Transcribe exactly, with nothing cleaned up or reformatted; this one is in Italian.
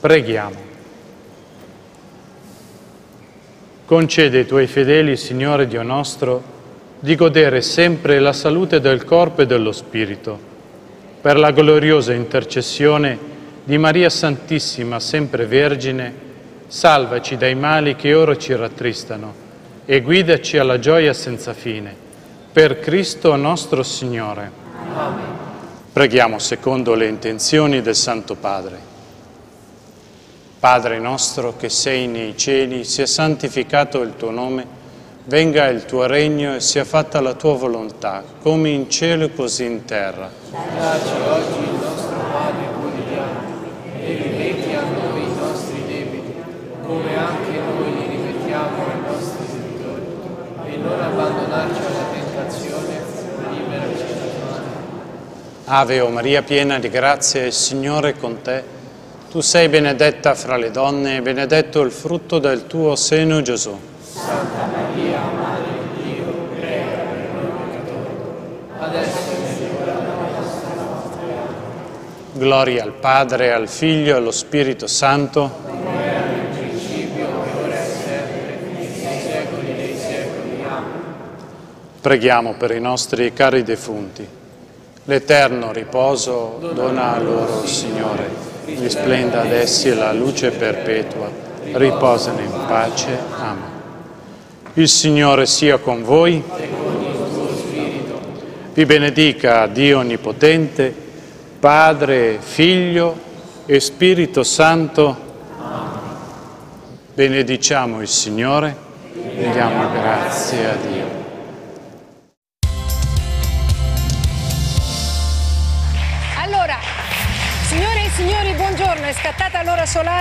Preghiamo. Concede ai tuoi fedeli, Signore Dio nostro, di godere sempre la salute del corpo e dello spirito, per la gloriosa intercessione di Maria Santissima, sempre Vergine, salvaci dai mali che ora ci rattristano e guidaci alla gioia senza fine. Per Cristo nostro Signore. Amen. Preghiamo secondo le intenzioni del Santo Padre. Padre nostro che sei nei cieli, sia santificato il tuo nome, venga il tuo regno e sia fatta la tua volontà, come in cielo e così in terra. Dacci oggi il nostro pane quotidiano e rimetti a noi i nostri debiti, come anche noi li rimettiamo ai nostri debitori, e non abbandonarci alla tentazione, liberaci dal male. Ave o Maria, piena di grazia, il Signore è con te. Tu sei benedetta fra le donne e benedetto il frutto del tuo seno, Gesù. Santa Maria, Madre di Dio, prega per noi peccatori, adesso è l'ora della nostra morte. Gloria al Padre, al Figlio e allo Spirito Santo. Come era nel principio, ora e sempre, nei secoli dei secoli. Amen. Preghiamo per i nostri cari defunti. L'eterno riposo dona a loro, Signore. Risplenda ad essi la luce perpetua. Riposano in pace. Amen. Il Signore sia con voi. Vi benedica Dio Onnipotente, Padre, Figlio e Spirito Santo. Benediciamo il Signore. Diamo grazie a Dio. Allora, signore e signori, buongiorno, è scattata l'ora solare.